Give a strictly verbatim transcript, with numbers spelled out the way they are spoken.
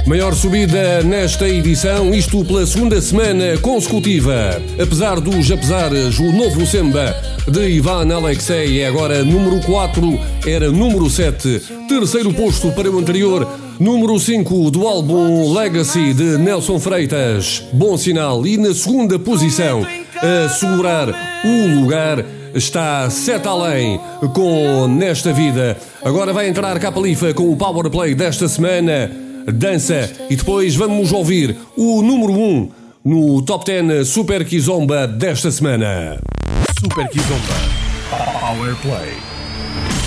Maior subida nesta edição, isto pela segunda semana consecutiva. Apesar dos apesares, o novo Semba de Ivan Alexei é agora número quatro, era número sete. Terceiro posto para o anterior, número cinco do álbum Legacy de Nelson Freitas. Bom sinal. E na segunda posição, a segurar o lugar, está Sete Além com Nesta Vida. Agora vai entrar Capa Lifa com o Powerplay desta semana, Dança, e depois vamos ouvir o número um no Top dez Super Kizomba desta semana. Super Kizomba Powerplay.